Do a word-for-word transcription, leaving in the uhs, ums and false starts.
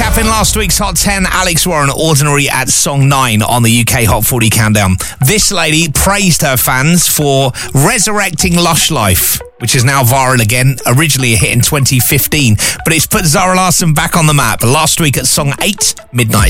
Recapping last week's Hot ten, Alex Warren, Ordinary at song nine on the U K Hot forty Countdown. This lady praised her fans for resurrecting Lush Life, which is now viral again, originally a hit in twenty fifteen, but it's put Zara Larsson back on the map last week at song eight, Midnight.